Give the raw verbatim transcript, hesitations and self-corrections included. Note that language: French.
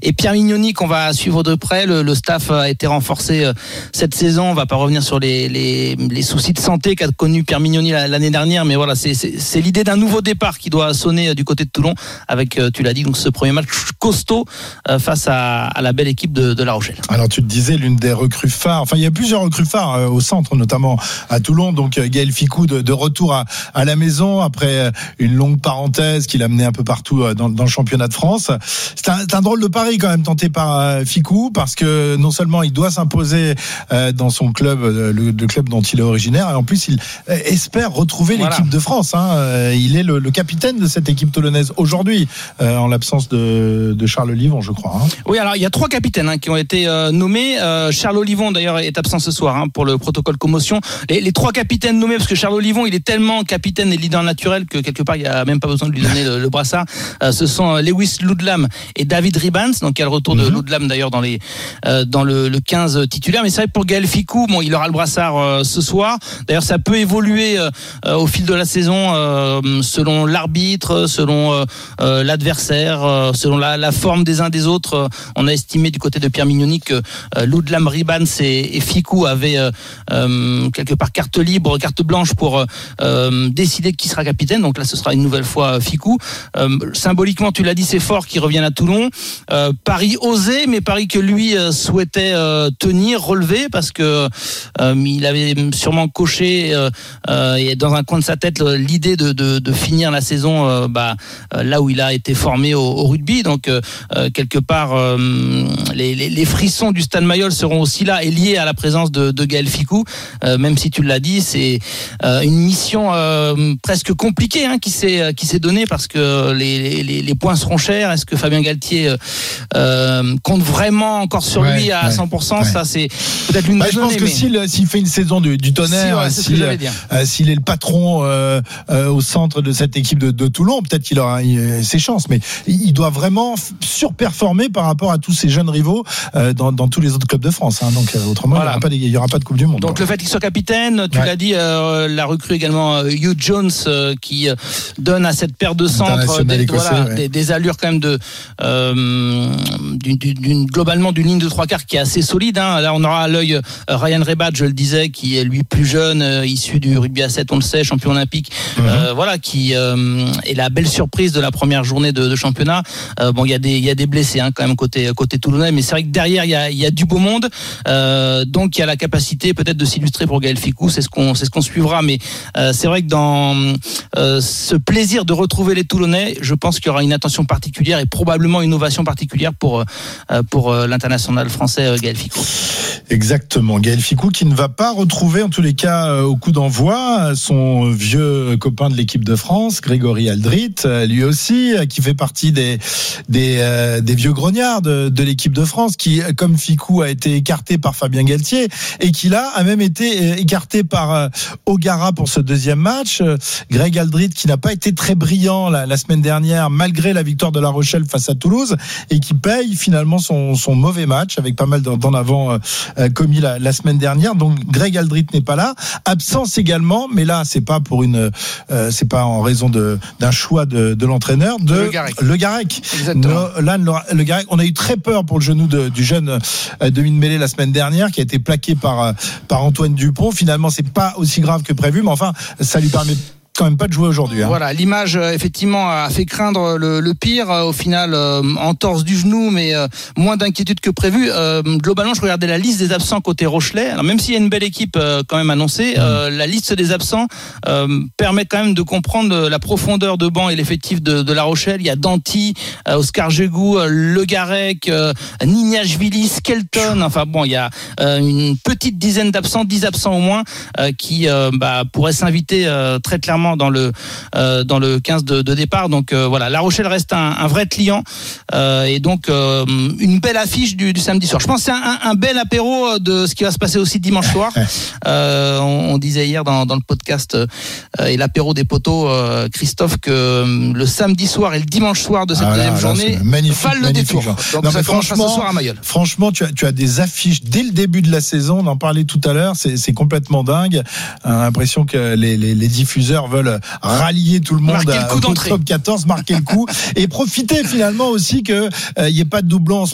et Pierre Mignoni qu'on va suivre de près. Le, le staff a été renforcé cette saison. On va pas revenir sur les, les, les soucis de santé qu'a connu Pierre Mignoni l'année dernière, mais voilà, c'est, c'est, c'est l'idée d'un nouveau départ qui doit sonner du côté de Toulon avec, tu l'as dit, donc ce premier match costaud face à, à la belle équipe de, de La Rochelle. Alors tu te disais l'une des recrues phares, enfin il y a plusieurs recrues phares euh, au centre, notamment à Toulon, donc euh, Gaël Fickou de, de retour à, à la maison après une longue parenthèse qu'il a mené un peu partout euh, dans, dans le championnat de France. C'est un, c'est un drôle de pari quand même tenté par euh, Fickou, parce que non seulement il doit s'imposer euh, dans son club, euh, le, le club dont il est originaire, et en plus il euh, espère retrouver voilà. l'équipe de France. Hein. Euh, il est le, le capitaine de cette équipe toulonnaise aujourd'hui, euh, en l'absence de, de Charles Olivon, je crois. Hein. Oui, alors il y a trois capitaines hein, qui ont été euh, nommés. Euh, Charles Olivon d'ailleurs est absent ce soir hein, pour le protocole commotion. Les, les trois capitaines nommés, parce que Charles Olivon il est tellement capitaine et leader naturel que quelque part il n'y a même pas besoin de lui donner le, le brassard. Euh, ce sont Lewis Ludlam et David Ribans, donc il y a le retour de mm-hmm. Ludlam d'ailleurs dans les euh, dans le, le quinze titulaire. Mais c'est vrai que pour Gaël Fickou, bon, il aura le brassard euh, ce soir. D'ailleurs ça peut évoluer euh, au fil de la saison euh, selon l'arbitre, selon euh, euh, l'adversaire, euh, selon la, la forme des uns des autres. Euh, on a estimé du côté de Pierre Mignoni que euh, Ludlam, Ribans et, et Fickou avaient euh, euh, quelque part carte libre, carte blanche pour euh, décider de qui sera capitaine. Donc là ce sera une nouvelle fois Fickou. Euh, symboliquement tu l'as dit, c'est fort qu'il revienne à Toulon. Euh, Paris osé, mais Paris que lui euh, souhaitait euh, tenir, relever, parce que euh, il avait sûrement coché euh, euh, et dans un coin de sa tête l'idée de, de, de finir la saison euh, bah, là où il a été formé au, au rugby. Donc euh, quelque part euh, les, les, les frissons du Stade Mayol seront aussi là et liés à la présence de, de Gaël Fickou, euh, même si tu l'as dit, c'est euh, une mission euh, presque compliquée hein, qui s'est qui s'est donnée, parce que les, les, les points seront chers. Est-ce que Fabien Galtier euh, compte vraiment encore sur ouais, lui à ouais, cent pour cent ouais. Ça c'est peut-être l'une bah, des je données, pense que mais... s'il, s'il fait une saison du, du tonnerre, si, ouais, s'il, euh, s'il est le patron euh, euh, au centre de cette équipe de, de Toulon, peut-être qu'il aura euh, ses chances, mais il doit vraiment surperformer par rapport à tous ces jeunes rivaux euh, dans, dans tous les autres clubs de France. Hein. Donc euh, autrement, voilà. il n'y aura, aura pas de Coupe du Monde. Donc quoi. le fait qu'il soit capitaine, tu ouais. l'as dit, euh, la recrue également euh, Hugh Jones euh, qui euh, donne à cette paire de centres des, écossais, voilà, ouais. des, des allures quand même de euh, d'une, d'une, globalement d'une ligne de trois quarts qui est assez solide. Hein. Là, on aura à l'œil euh, Ryan Rebat, je le disais, qui est lui plus jeune, euh, issu du rugby à sept, on le sait, champion olympique. Mm-hmm. Euh, voilà, qui euh, est la belle surprise de la première journée de, de championnat. Euh, bon, il y a des il y a des blessés hein, quand même côté côté toulonnais, mais c'est vrai que derrière il y a il y a du beau monde. Euh, donc il y a la capacité peut-être de s'illustrer pour Gaël Fickou. C'est ce qu'on c'est ce qu'on suivra. Mais euh, c'est vrai que dans euh, ce plaisir de retrouver les Toulonnais, je pense qu'il y aura une attention particulière et probablement une ovation particulière pour euh, pour euh, l'international français euh, Gaël Fickou. Exactement, Gaël Fickou qui ne va pas retrouver en tous les cas euh, au coup d'envoi son vieux copain de l'équipe de France, Grégory Aldrit, euh, lui aussi euh, qui fait partie des des, euh, des vieux grognards de, de l'équipe de France, qui comme Fickou a été écarté par Fabien Galtier et qui là a même été écarté par euh, O'Gara pour ce deuxième match. Euh, Greg Aldrit qui n'a pas été très brillant la, la semaine dernière malgré la victoire de La Rochelle face à Toulouse, et qui paye finalement son, son mauvais match avec pas mal d'en avant euh, euh, commis la, la semaine dernière. Donc Greg Aldrit n'est pas là, absence également, mais là c'est pas pour une euh, c'est pas en raison de d'un choix de, de l'entraîneur de Le Garec. Le Garec. Exactement. No, là, le, le Garec, on a eu très peur pour le genou de, du jeune euh, demi-mêlée la semaine dernière, qui a été plaqué par euh, par Antoine Dupont. Finalement, c'est pas aussi grave que prévu, mais enfin, ça lui permet quand même pas de jouer aujourd'hui. Hein. Voilà, l'image euh, effectivement a fait craindre le, le pire. Euh, au final, euh, entorse du genou, mais euh, moins d'inquiétude que prévu. Euh, globalement, je regardais la liste des absents côté Rochelais. Alors même s'il y a une belle équipe euh, quand même annoncée, euh, la liste des absents euh, permet quand même de comprendre la profondeur de banc et l'effectif de, de La Rochelle. Il y a Danty, euh, Oscar Jegou, euh, Le Garec, euh, Nignashvili, Skelton. Enfin bon, il y a euh, une petite dizaine d'absents, dix absents au moins, euh, qui euh, bah, pourraient s'inviter euh, très clairement dans le euh, dans le quinze de, de départ. Donc euh, voilà, La Rochelle reste un, un vrai client euh, et donc euh, une belle affiche du, du samedi soir. Je pense que c'est un, un bel apéro de ce qui va se passer aussi dimanche soir. Euh, on, on disait hier dans, dans le podcast euh, et l'apéro des poteaux, euh, Christophe, que euh, le samedi soir et le dimanche soir de cette ah là, deuxième là, journée valent le détour. Donc non, ça commence ce soir à Mayol. Franchement, tu as tu as des affiches dès le début de la saison. On en parlait tout à l'heure. C'est, c'est complètement dingue. On a l'impression que les, les, les diffuseurs veulent rallier tout le monde au top quatorze, marquer le coup et profiter finalement aussi qu'il n'y euh, ait pas de doublons